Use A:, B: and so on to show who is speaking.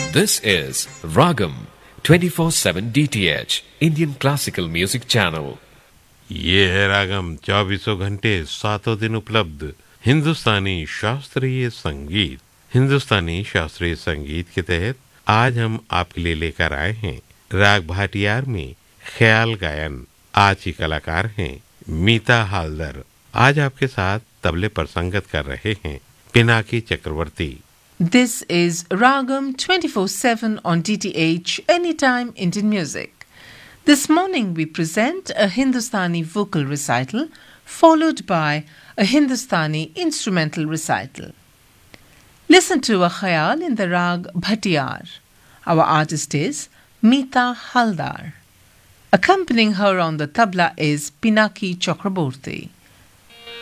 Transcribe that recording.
A: This is Ragam 24/7 DTH Indian Classical Music Channel.
B: ये है रागम 24 घंटे 7 दिन उपलब्ध हिंदुस्तानी शास्त्रीय संगीत। हिंदुस्तानी शास्त्रीय संगीत के तहत आज हम आपके लिए लेकर आए हैं राग भाटियार में ख्याल गायन। आज की कलाकार हैं मीता हालदर। आज आपके साथ तबले पर संगत कर रहे हैं पिनाकी चक्रवर्ती।
C: This is Ragam 24/7 on DTH Anytime Indian Music. This morning we present a Hindustani vocal recital followed by a Hindustani instrumental recital. Listen to a khayal in the rag Bhatiyar. Our artist is Meeta Haldar. Accompanying her on the tabla is Pinaki Chakraborty.